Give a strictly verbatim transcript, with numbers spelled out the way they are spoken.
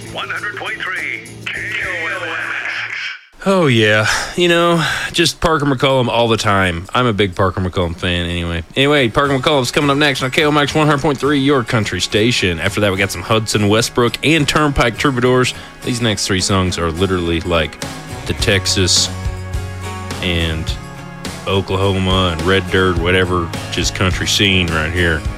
one hundred point three K O L X. Oh, yeah. You know, just Parker McCollum all the time. I'm a big Parker McCollum fan anyway. Anyway, Parker McCollum's coming up next on K O M X one hundred point three, your country station. After that, we got some Hudson Westbrook and Turnpike Troubadours. These next three songs are literally like the Texas and Oklahoma and Red Dirt, whatever, just country scene right here.